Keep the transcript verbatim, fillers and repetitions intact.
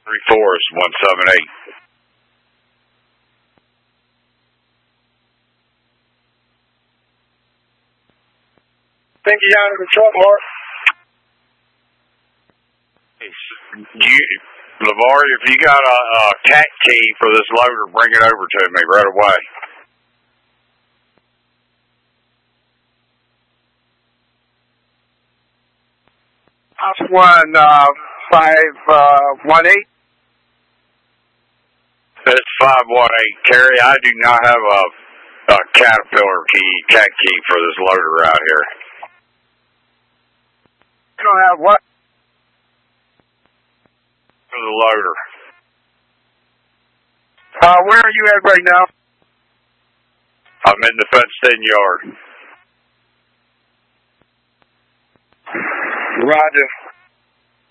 Three four is one seven eight. Think you got under control, Mark. You, LeVar, if you got a, a cat key for this loader, bring it over to me right away. House one, uh, five, uh, one eight. It's five one eight, Terry. I do not have a, a Caterpillar key, cat key for this loader out here. You don't have what? For the loader. Uh, where are you at right now? I'm in the fenced-in yard. Roger.